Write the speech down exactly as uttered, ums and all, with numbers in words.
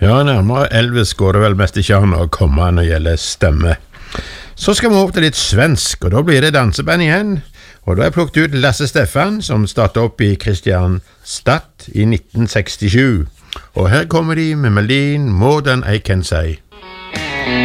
Ja, nærmere Elvis går det vel mest ikke an å komme når det gjelder stemme. Så skal vi opp til litt svensk, og da blir det danseband igjen. Og da har jeg plukket ut Lasse Stefan, som startet opp i Kristianstad i nitten sekstisju. Og her kommer de med melodien More Than I Can Say.